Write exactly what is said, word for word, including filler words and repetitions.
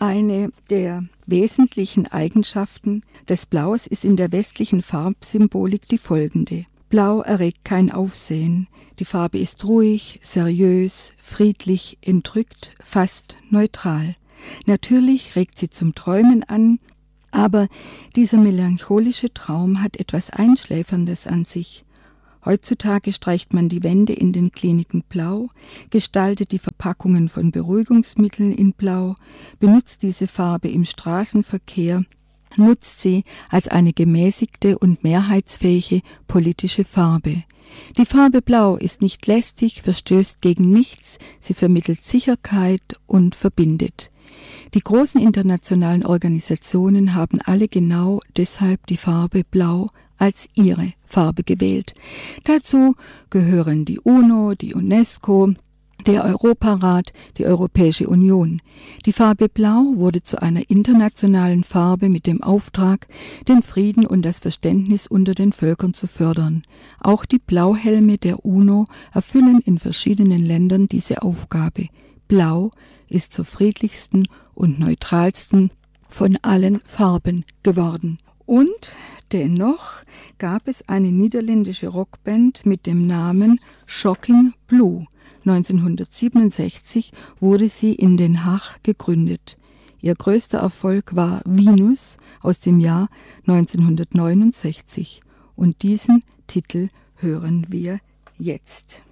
Eine der wesentlichen Eigenschaften des Blaus ist in der westlichen Farbsymbolik die folgende. Blau erregt kein Aufsehen. Die Farbe ist ruhig, seriös, friedlich, entrückt, fast neutral. Natürlich regt sie zum Träumen an, aber dieser melancholische Traum hat etwas Einschläferndes an sich. Heutzutage streicht man die Wände in den Kliniken blau, gestaltet die Verpackungen von Beruhigungsmitteln in Blau, benutzt diese Farbe im Straßenverkehr, nutzt sie als eine gemäßigte und mehrheitsfähige politische Farbe. Die Farbe Blau ist nicht lästig, verstößt gegen nichts, sie vermittelt Sicherheit und verbindet. Die großen internationalen Organisationen haben alle genau deshalb die Farbe Blau als ihre Farbe gewählt. Dazu gehören die UNO, die UNESCO, der Europarat, die Europäische Union. Die Farbe Blau wurde zu einer internationalen Farbe mit dem Auftrag, den Frieden und das Verständnis unter den Völkern zu fördern. Auch die Blauhelme der UNO erfüllen in verschiedenen Ländern diese Aufgabe. Blau ist zur friedlichsten und neutralsten von allen Farben geworden. Und dennoch gab es eine niederländische Rockband mit dem Namen Shocking Blue. neunzehnhundertsiebenundsechzig wurde sie in Den Haag gegründet. Ihr größter Erfolg war Venus aus dem Jahr neunzehnhundertneunundsechzig. Und diesen Titel hören wir jetzt.